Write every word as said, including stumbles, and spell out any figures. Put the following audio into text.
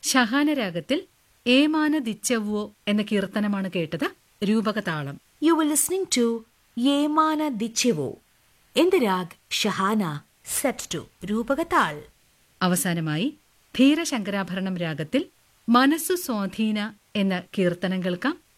ഷഹാനരാഗത്തിൽ ഏമാന ദിച്ചവ്വോ എന്ന കീർത്തനമാണ് കേട്ടത്. രൂപകതാളം. You were listening to Yemana Dichevo in the rag Shahana, set to Rupagatal. അവസാനമായി ധീരശങ്കരാഭരണം രാഗത്തിൽ മനസ്സു സ്വാധീന എന്ന കീർത്തനം കേൾക്കാം.